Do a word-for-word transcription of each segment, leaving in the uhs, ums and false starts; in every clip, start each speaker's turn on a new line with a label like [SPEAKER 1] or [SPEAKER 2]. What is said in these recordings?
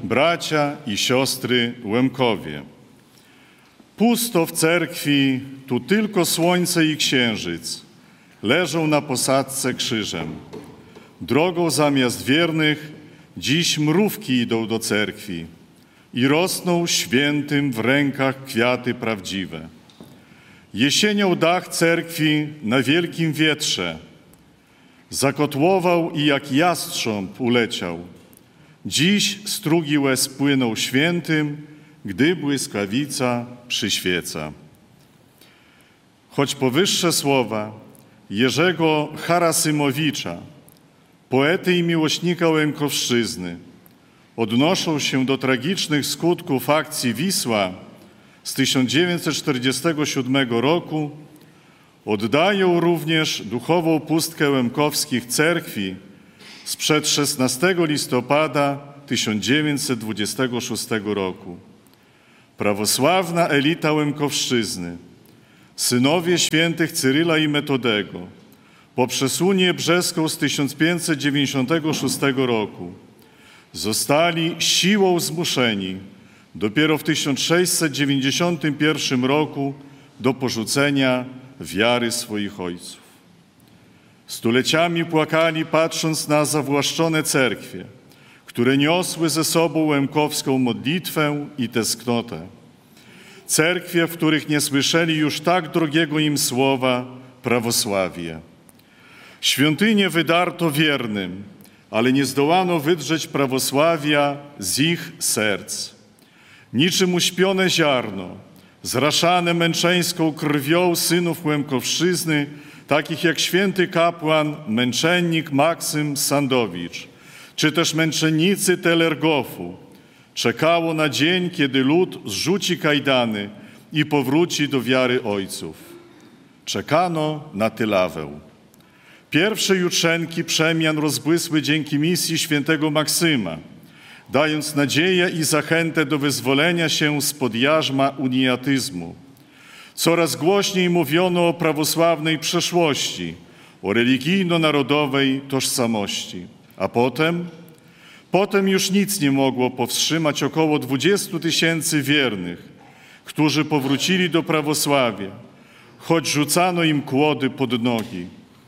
[SPEAKER 1] bracia i siostry Łemkowie. Pusto w cerkwi, tu tylko słońce i księżyc leżą na posadzce krzyżem. Drogą zamiast wiernych dziś mrówki idą do cerkwi i rosną świętym w rękach kwiaty prawdziwe. Jesienią dach cerkwi na wielkim wietrze zakotłował i jak jastrząb uleciał. Dziś strugi łez płyną świętym, gdy błyskawica przyświeca. Choć powyższe słowa Jerzego Harasymowicza, poety i miłośnika Łemkowszczyzny, odnoszą się do tragicznych skutków akcji Wisła z tysiąc dziewięćset czterdziestego siódmego roku, oddają również duchową pustkę łemkowskich cerkwi sprzed szesnastego listopada tysiąc dziewięćset dwudziestego szóstego roku. Prawosławna elita Łemkowszczyzny, synowie świętych Cyryla i Metodego, poprzez Unię Brzeską z tysiąc pięćset dziewięćdziesiątego szóstego roku zostali siłą zmuszeni dopiero w tysiąc sześćset dziewięćdziesiątym pierwszym roku do porzucenia wiary swoich ojców. Stuleciami płakali, patrząc na zawłaszczone cerkwie, które niosły ze sobą łemkowską modlitwę i tęsknotę. Cerkwie, w których nie słyszeli już tak drogiego im słowa prawosławie. Świątynie wydarto wiernym, ale nie zdołano wydrzeć prawosławia z ich serc. Niczym uśpione ziarno, zraszane męczeńską krwią synów Łemkowszczyzny, takich jak święty kapłan, męczennik Maksym Sandowicz, czy też męczennicy Telergofu, czekało na dzień, kiedy lud zrzuci kajdany i powróci do wiary ojców. Czekano na Tylawę. Pierwsze jutrzenki przemian rozbłysły dzięki misji świętego Maksyma, dając nadzieję i zachętę do wyzwolenia się spod jarzma uniatyzmu. Coraz głośniej mówiono o prawosławnej przeszłości, o religijno-narodowej tożsamości. A potem? Potem już nic nie mogło powstrzymać około dwudziestu tysięcy wiernych, którzy powrócili do prawosławia, choć rzucano im kłody pod nogi.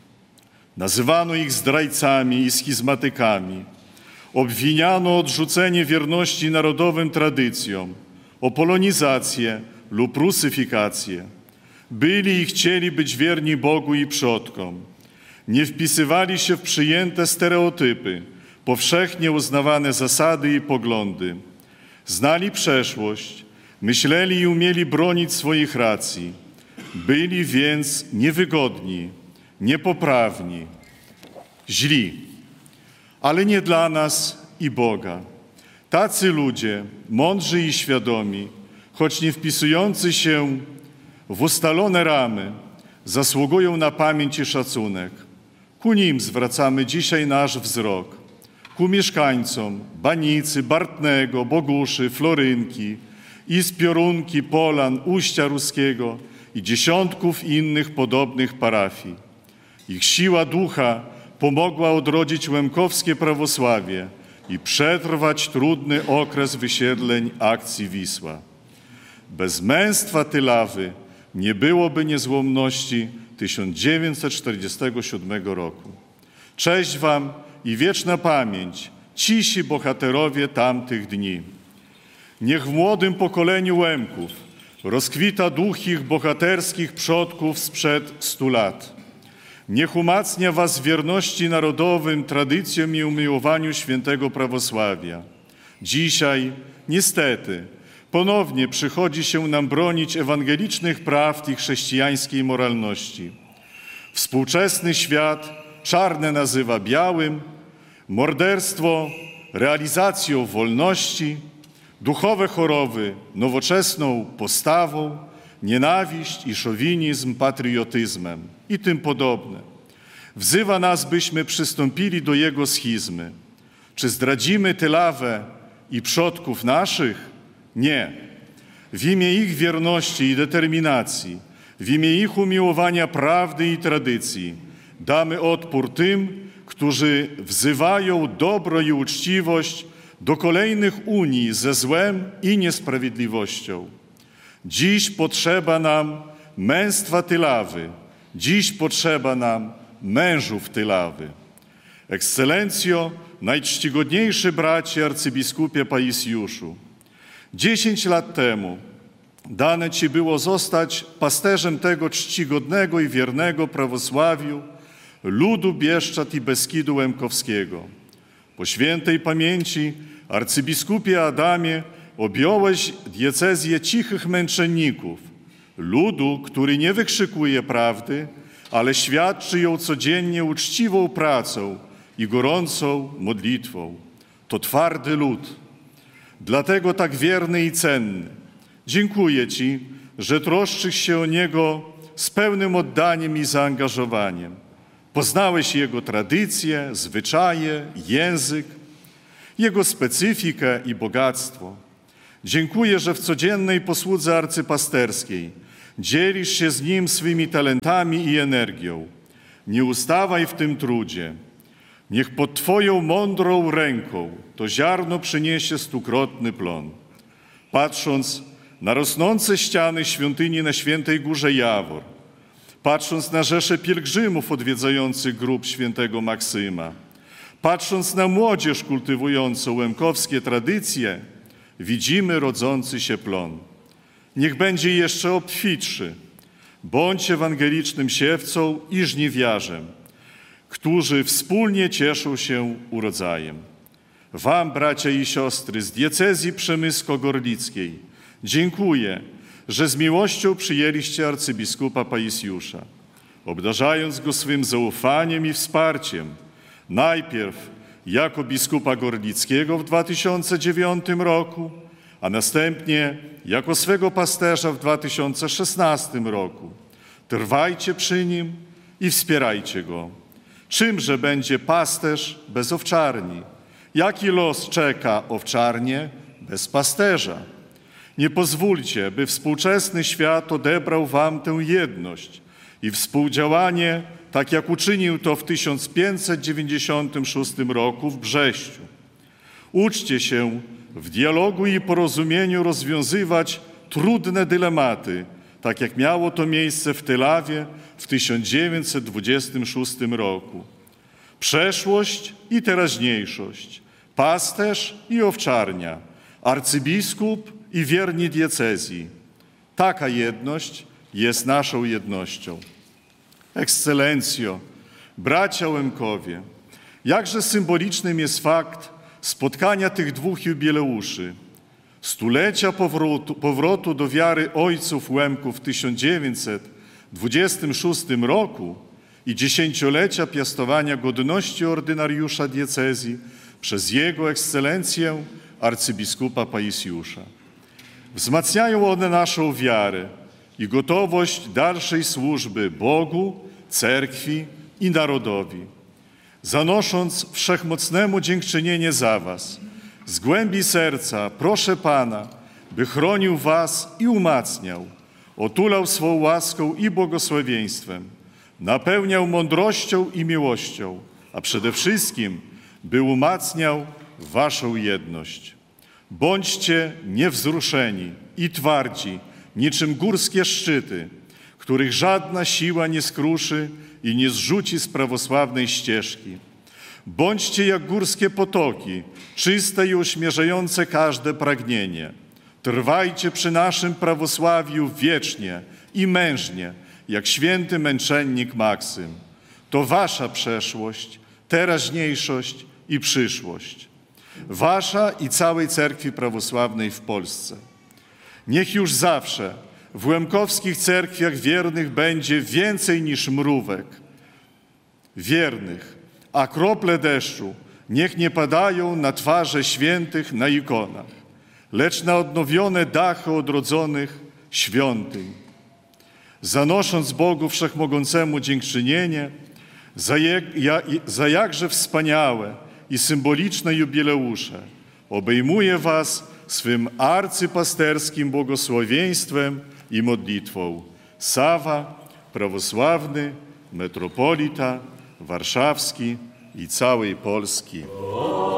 [SPEAKER 1] Nazywano ich zdrajcami i schizmatykami. Obwiniano o odrzucenie wierności narodowym tradycjom, o polonizację lub rusyfikację. Byli i chcieli być wierni Bogu i przodkom. Nie wpisywali się w przyjęte stereotypy, powszechnie uznawane zasady i poglądy. Znali przeszłość, myśleli i umieli bronić swoich racji. Byli więc niewygodni, niepoprawni, źli, ale nie dla nas i Boga. Tacy ludzie, mądrzy i świadomi, choć nie wpisujący się w ustalone ramy, zasługują na pamięć i szacunek. Ku nim zwracamy dzisiaj nasz wzrok. Ku mieszkańcom Banicy, Bartnego, Boguszy, Florynki, Izb Piorunki, Polan, Uścia Ruskiego i dziesiątków innych podobnych parafii. Ich siła ducha pomogła odrodzić łemkowskie prawosławie i przetrwać trudny okres wysiedleń akcji Wisła. Bez męstwa Tylawy nie byłoby niezłomności tysiąc dziewięćset czterdziestego siódmego roku. Cześć wam i wieczna pamięć, cisi bohaterowie tamtych dni. Niech w młodym pokoleniu Łemków rozkwita duch ich bohaterskich przodków sprzed stu lat. Niech umacnia was w wierności narodowym, tradycjom i umiłowaniu świętego prawosławia. Dzisiaj, niestety, ponownie przychodzi się nam bronić ewangelicznych prawd i chrześcijańskiej moralności. Współczesny świat czarne nazywa białym, morderstwo realizacją wolności, duchowe choroby nowoczesną postawą, nienawiść i szowinizm patriotyzmem i tym podobne. Wzywa nas, byśmy przystąpili do jego schizmy. Czy zdradzimy Tylawę i przodków naszych? Nie. W imię ich wierności i determinacji, w imię ich umiłowania prawdy i tradycji damy odpór tym, którzy wzywają dobro i uczciwość do kolejnych unii ze złem i niesprawiedliwością. Dziś potrzeba nam męstwa Tylawy, dziś potrzeba nam mężów Tylawy. Ekscelencjo, najczcigodniejszy bracie arcybiskupie Paisjuszu, dziesięć lat temu dane Ci było zostać pasterzem tego czcigodnego i wiernego prawosławiu ludu Bieszczad i Beskidu Łemkowskiego. Po świętej pamięci arcybiskupie Adamie objąłeś diecezję cichych męczenników, ludu, który nie wykrzykuje prawdy, ale świadczy ją codziennie uczciwą pracą i gorącą modlitwą. To twardy lud, dlatego tak wierny i cenny. Dziękuję Ci, że troszczysz się o niego z pełnym oddaniem i zaangażowaniem. Poznałeś jego tradycje, zwyczaje, język, jego specyfikę i bogactwo. Dziękuję, że w codziennej posłudze arcypasterskiej dzielisz się z nim swymi talentami i energią. Nie ustawaj w tym trudzie. Niech pod Twoją mądrą ręką to ziarno przyniesie stukrotny plon. Patrząc na rosnące ściany świątyni na Świętej Górze Jawor, patrząc na rzesze pielgrzymów odwiedzających grób świętego Maksyma, patrząc na młodzież kultywującą łemkowskie tradycje, widzimy rodzący się plon. Niech będzie jeszcze obfitszy. Bądź ewangelicznym siewcą i żniwiarzem, którzy wspólnie cieszą się urodzajem. Wam, bracia i siostry z diecezji przemysko-gorlickiej, dziękuję, że z miłością przyjęliście arcybiskupa Paisjusza, obdarzając go swym zaufaniem i wsparciem, najpierw jako biskupa gorlickiego w dwa tysiące dziewiątym roku, a następnie jako swego pasterza w dwa tysiące szesnastym roku. Trwajcie przy nim i wspierajcie go. Czymże będzie pasterz bez owczarni? Jaki los czeka owczarnię bez pasterza? Nie pozwólcie, by współczesny świat odebrał wam tę jedność i współdziałanie, tak jak uczynił to w tysiąc pięćset dziewięćdziesiątym szóstym roku w Brześciu. Uczcie się w dialogu i porozumieniu rozwiązywać trudne dylematy, tak jak miało to miejsce w Tylawie w tysiąc dziewięćset dwudziestym szóstym roku. Przeszłość i teraźniejszość, pasterz i owczarnia, arcybiskup i wierni diecezji. Taka jedność jest naszą jednością. Ekscelencjo, bracia Łemkowie, jakże symbolicznym jest fakt spotkania tych dwóch jubileuszy. Stulecia powrotu, powrotu do wiary ojców Łemków w tysiąc dziewięćset dwudziestym szóstym roku i dziesięciolecia piastowania godności ordynariusza diecezji przez Jego Ekscelencję arcybiskupa Paisjusza. Wzmacniają one naszą wiarę i gotowość dalszej służby Bogu, Cerkwi i narodowi. Zanosząc wszechmocnemu dziękczynienie za was, z głębi serca proszę Pana, by chronił was i umacniał, otulał swą łaską i błogosławieństwem, napełniał mądrością i miłością, a przede wszystkim, by umacniał waszą jedność. Bądźcie niewzruszeni i twardzi, niczym górskie szczyty, których żadna siła nie skruszy i nie zrzuci z prawosławnej ścieżki. Bądźcie jak górskie potoki, czyste i ośmierzające każde pragnienie. Trwajcie przy naszym prawosławiu wiecznie i mężnie, jak święty męczennik Maksym. To wasza przeszłość, teraźniejszość i przyszłość. Wasza i całej Cerkwi Prawosławnej w Polsce. Niech już zawsze w łemkowskich cerkwiach wiernych będzie więcej niż mrówek wiernych, a krople deszczu niech nie padają na twarze świętych na ikonach, lecz na odnowione dachy odrodzonych świątyń. Zanosząc Bogu Wszechmogącemu dziękczynienie za, je, ja, za jakże wspaniałe i symboliczne jubileusze, obejmuje was swym arcypasterskim błogosławieństwem i modlitwą. Sawa, prawosławny, metropolita warszawski i całej Polski.